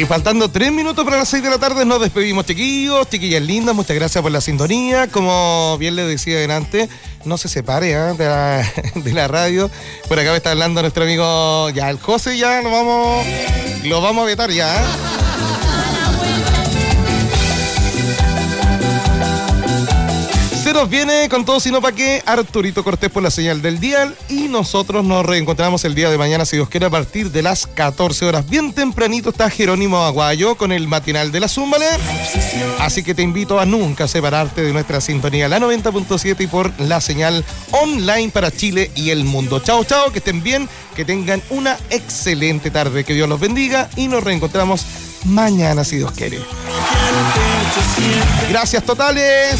Y faltando 3 minutos para las 6 de la tarde, nos despedimos, chiquillos, chiquillas lindas. Muchas gracias por la sintonía. Como bien les decía delante, no se separe de la radio. Por acá me está hablando nuestro amigo, ya el José, ya lo vamos a vetar ya. Se nos viene con todo sino pa' qué Arturito Cortés por la señal del dial, y nosotros nos reencontramos el día de mañana, si Dios quiere, a partir de las 14 horas. Bien tempranito está Jerónimo Aguayo con el matinal de la Zúmbale, así que te invito a nunca separarte de nuestra sintonía, la 90.7, y por la señal online para Chile y el mundo. Chao, chao, que estén bien, que tengan una excelente tarde, que Dios los bendiga, y nos reencontramos mañana, si Dios quiere. Gracias totales.